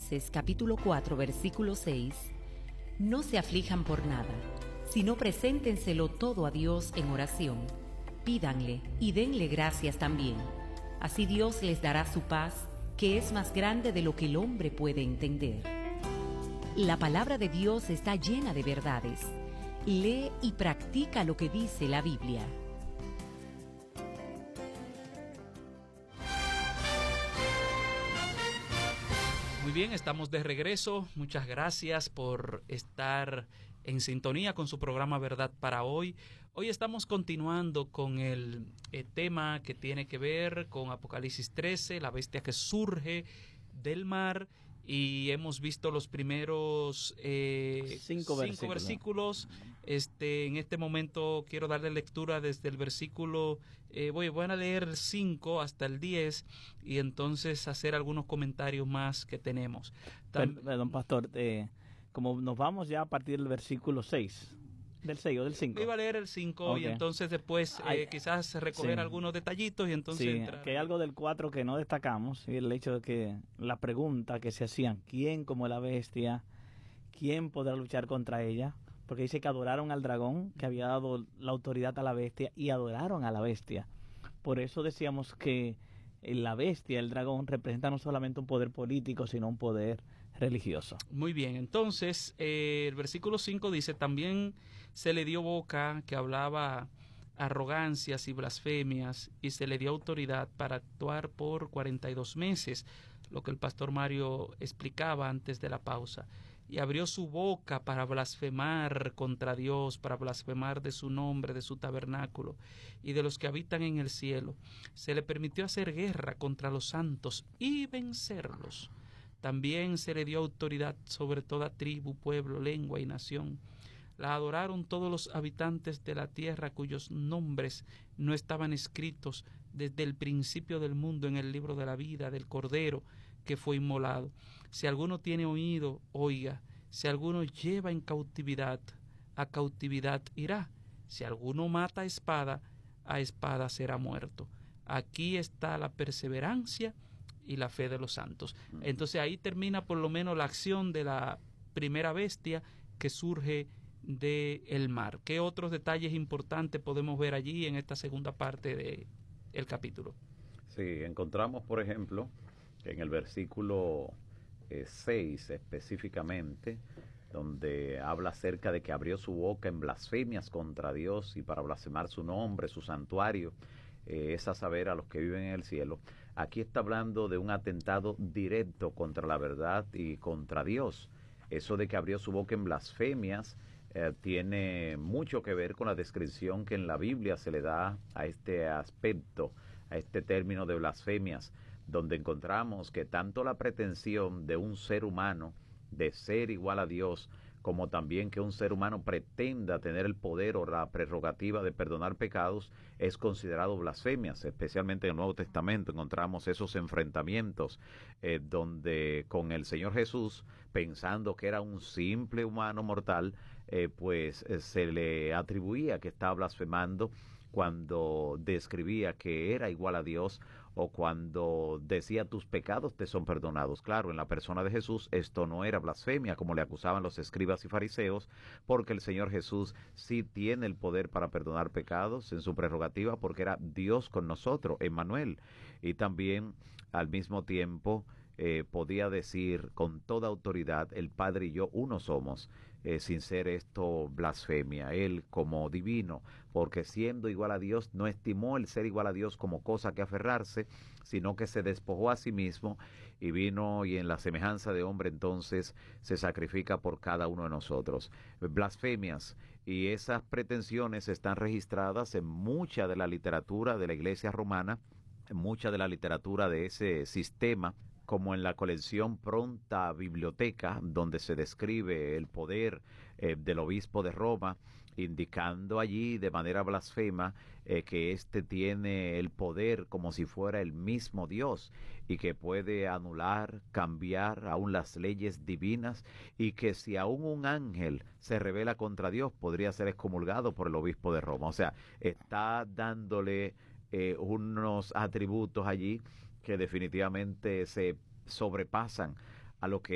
Filipenses capítulo 4 versículo 6, no se aflijan por nada, sino preséntenselo todo a Dios en oración. Pídanle y denle gracias también. Así Dios les dará su paz, que es más grande de lo que el hombre puede entender. La palabra de Dios está llena de verdades. Lee y practica lo que dice la Biblia. Muy bien, estamos de regreso. Muchas gracias por estar en sintonía con su programa Verdad para Hoy. Hoy estamos continuando con el tema que tiene que ver con Apocalipsis 13, la bestia que surge del mar. Y hemos visto los primeros cinco versículos. En este momento quiero darle lectura desde el versículo, voy a leer el 5 hasta el 10 y entonces hacer algunos comentarios más que tenemos. Perdón, pastor, como nos vamos ya a partir del versículo 6, del 6 o del 5. Iba a leer el 5 okay. Y entonces después quizás recoger algunos detallitos y entonces entrar. Que hay algo del 4 que no destacamos, y el hecho de que la pregunta que se hacían, ¿quién como la bestia? ¿Quién podrá luchar contra ella? Porque dice que adoraron al dragón, que había dado la autoridad a la bestia, y adoraron a la bestia. Por eso decíamos que la bestia, el dragón, representa no solamente un poder político, sino un poder religioso. Muy bien, entonces el versículo 5 dice, también se le dio boca que hablaba arrogancias y blasfemias, y se le dio autoridad para actuar por 42 meses, lo que el pastor Mario explicaba antes de la pausa. Y abrió su boca para blasfemar contra Dios, para blasfemar de su nombre, de su tabernáculo y de los que habitan en el cielo. Se le permitió hacer guerra contra los santos y vencerlos. También se le dio autoridad sobre toda tribu, pueblo, lengua y nación. La adoraron todos los habitantes de la tierra cuyos nombres no estaban escritos desde el principio del mundo en el libro de la vida del Cordero que fue inmolado. Si alguno tiene oído, oiga. Si alguno lleva en cautividad, a cautividad irá. Si alguno mata a espada será muerto. Aquí está la perseverancia y la fe de los santos. Entonces ahí termina por lo menos la acción de la primera bestia que surge del mar. ¿Qué otros detalles importantes podemos ver allí en esta segunda parte del capítulo? Sí, encontramos, por ejemplo, en el versículo 6 específicamente, donde habla acerca de que abrió su boca en blasfemias contra Dios y para blasfemar su nombre, su santuario, es a saber a los que viven en el cielo. Aquí está hablando de un atentado directo contra la verdad y contra Dios. Eso de que abrió su boca en blasfemias tiene mucho que ver con la descripción que en la Biblia se le da a este aspecto, a este término de blasfemias, donde encontramos que tanto la pretensión de un ser humano de ser igual a Dios, como también que un ser humano pretenda tener el poder o la prerrogativa de perdonar pecados, es considerado blasfemias. Especialmente en el Nuevo Testamento encontramos esos enfrentamientos donde con el Señor Jesús, pensando que era un simple humano mortal, se le atribuía que estaba blasfemando cuando describía que era igual a Dios, o cuando decía tus pecados te son perdonados. Claro, en la persona de Jesús esto no era blasfemia como le acusaban los escribas y fariseos, porque el Señor Jesús sí tiene el poder para perdonar pecados en su prerrogativa, porque era Dios con nosotros, Emmanuel, y también al mismo tiempo podía decir con toda autoridad, el Padre y yo uno somos, sin ser esto blasfemia. Él como divino, porque siendo igual a Dios, no estimó el ser igual a Dios como cosa que aferrarse, sino que se despojó a sí mismo y vino, y en la semejanza de hombre entonces se sacrifica por cada uno de nosotros. Blasfemias, y esas pretensiones están registradas en mucha de la literatura de la Iglesia romana, en mucha de la literatura de ese sistema, como en la colección Pronta Biblioteca, donde se describe el poder del obispo de Roma, indicando allí de manera blasfema que éste tiene el poder como si fuera el mismo Dios, y que puede anular, cambiar aún las leyes divinas, y que si aún un ángel se rebela contra Dios, podría ser excomulgado por el obispo de Roma. O sea, está dándole unos atributos allí que definitivamente se sobrepasan a lo que